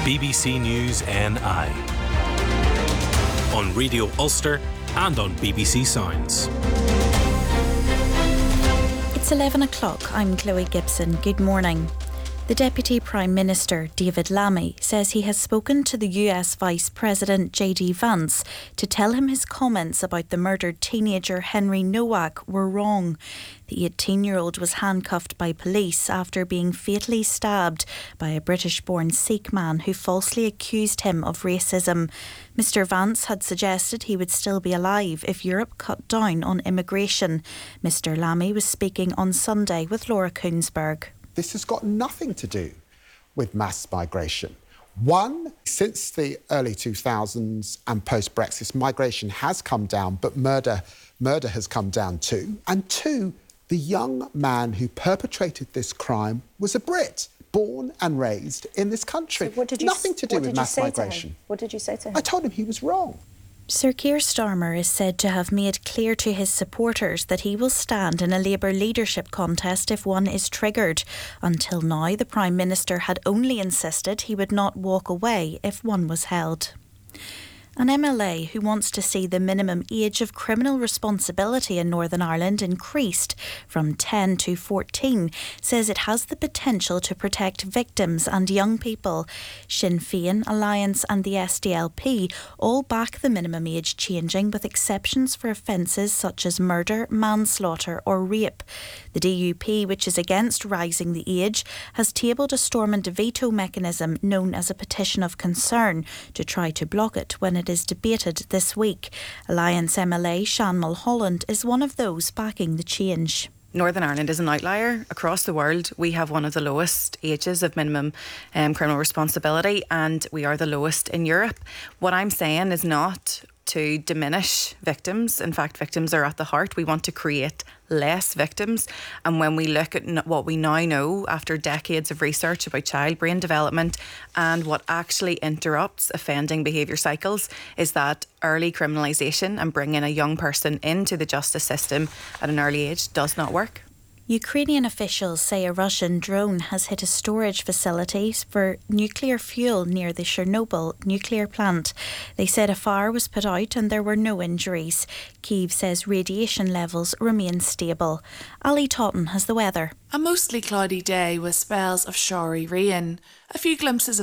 BBC News NI. On Radio Ulster and on BBC Sounds. It's 11 o'clock. I'm Chloe Gibson. Good morning. The Deputy Prime Minister, David Lammy, says he has spoken to the US Vice President JD Vance to tell him his comments about the murdered teenager Henry Nowak were wrong. The 18-year-old was handcuffed by police after being fatally stabbed by a British-born Sikh man who falsely accused him of racism. Mr Vance had suggested he would still be alive if Europe cut down on immigration. Mr Lammy was speaking on Sunday with Laura Koonsberg. This has got nothing to do with mass migration. One, since the early 2000s and post-Brexit, migration has come down, but murder has come down too. And two, the young man who perpetrated this crime was a Brit, born and raised in this country. So nothing to do with mass migration. What did you say to him? I told him he was wrong. Sir Keir Starmer is said to have made clear to his supporters that he will stand in a Labour leadership contest if one is triggered. Until now, the Prime Minister had only insisted he would not walk away if one was held. An MLA who wants to see the minimum age of criminal responsibility in Northern Ireland increased from 10 to 14 says it has the potential to protect victims and young people. Sinn Féin, Alliance and the SDLP all back the minimum age changing, with exceptions for offences such as murder, manslaughter or rape. The DUP, which is against rising the age, has tabled a Stormont veto mechanism known as a petition of concern to try to block it when it is debated this week. Alliance MLA Sean Mulholland is one of those backing the change. Northern Ireland is an outlier. Across the world, we have one of the lowest ages of minimum criminal responsibility, and we are the lowest in Europe. What I'm saying is not to diminish victims. In fact, victims are at the heart. We want to create less victims. And when we look at what we now know after decades of research about child brain development and what actually interrupts offending behaviour cycles, is that early criminalisation and bringing a young person into the justice system at an early age does not work. Ukrainian officials say a Russian drone has hit a storage facility for nuclear fuel near the Chernobyl nuclear plant. They said a fire was put out and there were no injuries. Kyiv says radiation levels remain stable. Ali Totten has the weather. A mostly cloudy day with spells of showery rain. A few glimpses of